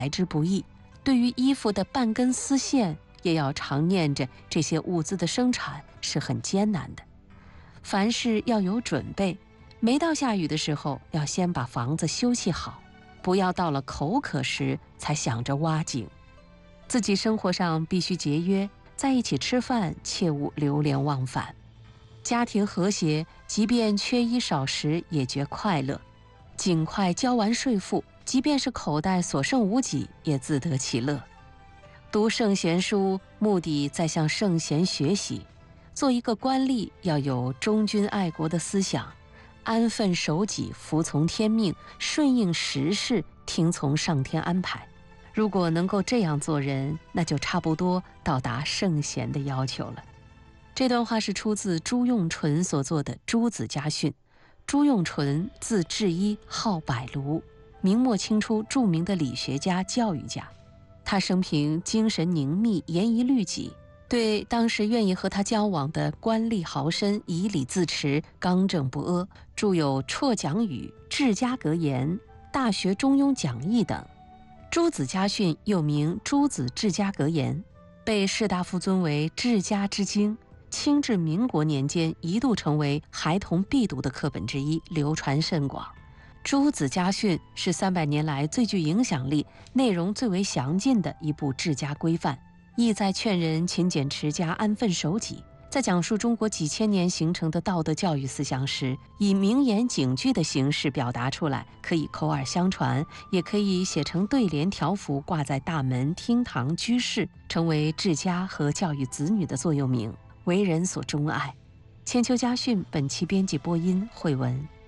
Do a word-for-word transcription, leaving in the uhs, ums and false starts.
来之不易。对于衣服的半根丝线，也要常念着这些物资的生产是很艰难的。凡事要有准备，没到下雨的时候，要先把房子修葺好，不要到了口渴时才想着挖井。自己生活上必须节约，在一起吃饭切勿流连忘返。家庭和谐，即便缺衣少食也觉快乐。尽快交完税赋，即便是口袋所剩无几，也自得其乐。读圣贤书，目的在向圣贤学习。做一个官吏，要有忠君爱国的思想，安分守己，服从天命，顺应时势，听从上天安排。如果能够这样做人，那就差不多到达圣贤的要求了。这段话是出自朱用纯所作的《朱子家训》。朱用纯字至一，号百庐，明末清初著名的理学家、教育家。他生平精神凝密，严于律己，对当时愿意和他交往的官吏豪绅以礼自持，刚正不阿，著有《辍讲语》《治家格言》《大学中庸讲义》等。朱子家训又名《朱子治家格言》，被士大夫尊为治家之经。清至民国年间，一度成为孩童必读的课本之一，流传甚广。朱子家训是三百年来最具影响力、内容最为详尽的一部治家规范，意在劝人勤俭持家、安分守己。在讲述中国几千年形成的道德教育思想时，以名言警句的形式表达出来，可以口耳相传，也可以写成对联条幅，挂在大门、厅堂、居室，成为治家和教育子女的座右铭，为人所钟爱。千秋家训本期编辑播音慧文。